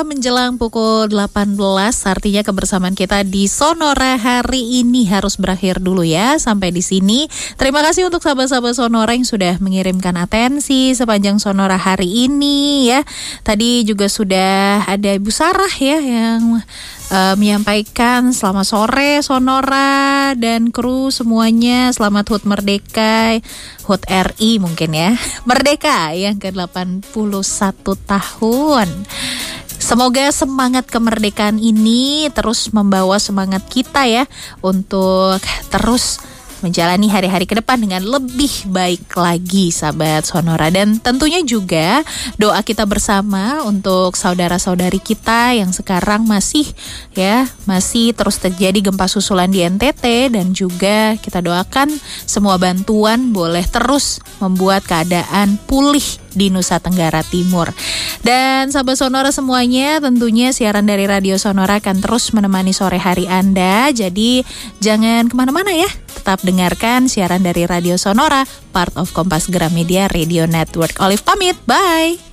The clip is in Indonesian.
Menjelang pukul 18, artinya kebersamaan kita di Sonora hari ini harus berakhir dulu ya. Sampai di sini. Terima kasih untuk sahabat-sahabat Sonora yang sudah mengirimkan atensi sepanjang Sonora hari ini ya. Tadi juga sudah ada Ibu Sarah ya yang menyampaikan selamat sore Sonora dan kru semuanya, selamat HUT Merdeka, HUT RI mungkin ya, Merdeka yang ke-81 tahun. Semoga semangat kemerdekaan ini terus membawa semangat kita ya untuk terus menjalani hari-hari ke depan dengan lebih baik lagi sahabat Sonora. Dan tentunya juga doa kita bersama untuk saudara-saudari kita yang sekarang masih terus terjadi gempa susulan di NTT, dan juga kita doakan semua bantuan boleh terus membuat keadaan pulih di Nusa Tenggara Timur. Dan sahabat Sonora semuanya, tentunya siaran dari Radio Sonora akan terus menemani sore hari Anda. Jadi jangan kemana-mana ya, tetap dengarkan siaran dari Radio Sonora, part of Kompas Gramedia Radio Network. Olive pamit, bye!